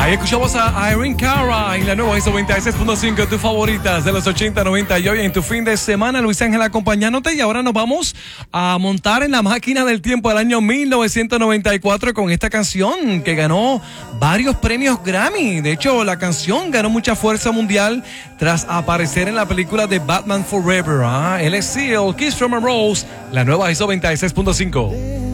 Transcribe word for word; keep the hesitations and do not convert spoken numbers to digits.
Ahí escuchamos a Irene Cara en la nueva I S O noventa y seis punto cinco, tus favoritas de los ochenta, noventa y hoy en tu fin de semana. Luis Ángel acompañándote y ahora nos vamos a montar en la máquina del tiempo del año mil novecientos noventa y cuatro con esta canción que ganó varios premios Grammy. De hecho, la canción ganó mucha fuerza mundial tras aparecer en la película de Batman Forever. Ah, él es Seal, Kiss from a Rose, la nueva I S O noventa y seis punto cinco.